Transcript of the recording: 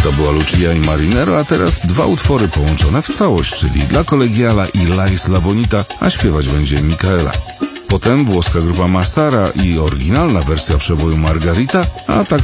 To była Lucia i Marinero, a teraz dwa utwory połączone w całość, czyli dla Kolegiala i Laisla Bonita, a śpiewać będzie Micaela. Potem włoska grupa Massara i oryginalna wersja przeboju Margarita, a także